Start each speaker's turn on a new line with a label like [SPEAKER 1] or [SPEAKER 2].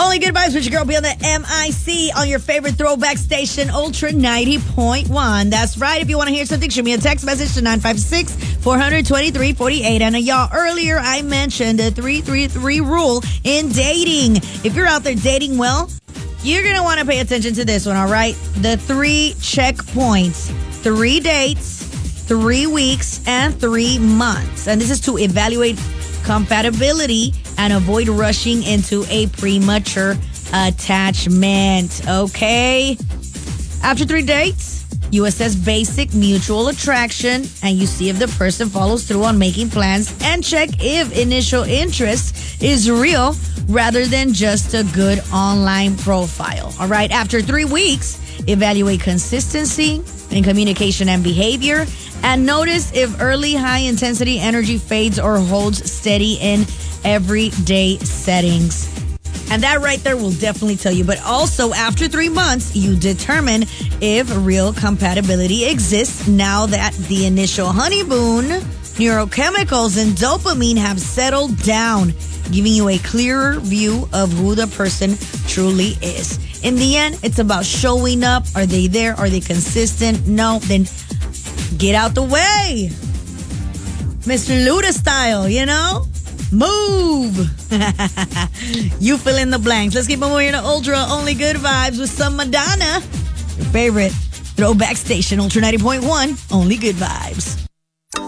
[SPEAKER 1] Only good vibes with your girl B on the MIC on your favorite throwback station, Ultra 90.1. That's right. If you want to hear something, shoot me a text message to 956-423-48. And y'all, earlier I mentioned the 333 rule in dating. If you're out there dating well, you're going to want to pay attention to this one, all right? The 3 checkpoints: 3 dates, 3 weeks, and 3 months. And this is to evaluate compatibility and avoid rushing into a premature attachment, okay? After 3 dates, you assess basic mutual attraction and you see if the person follows through on making plans and check if initial interest is real rather than just a good online profile, all right? After 3 weeks, evaluate consistency in communication and behavior, and notice if early high-intensity energy fades or holds steady in everyday settings. And that right there will definitely tell you. But also, after 3 months, you determine if real compatibility exists now that the initial honeymoon, neurochemicals, and dopamine have settled down, giving you a clearer view of who the person truly is. In the end, it's about showing up. Are they there? Are they consistent? No, then get out the way. Mr. Luda style, you know? Move. You fill in the blanks. Let's keep on moving to Ultra. Only good vibes with some Madonna. Your favorite throwback station, Ultra 90.1. Only good vibes.